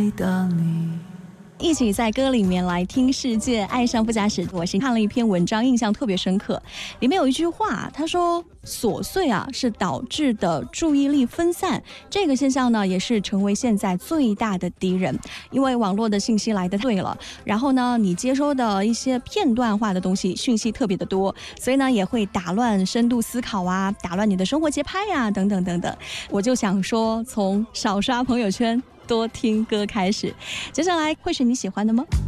回答你。 一起在歌里面来听世界爱上不假使。我是看了一篇文章，印象特别深刻，里面有一句话，他说琐碎是导致的注意力分散，这个现象呢也是成为现在最大的敌人。因为网络的信息来得对了，然后呢你接收的一些片段化的东西讯息特别的多，所以呢也会打乱深度思考打乱你的生活节拍等等等等。我就想说，从少刷朋友圈多听歌开始，接下来会是你喜欢的吗？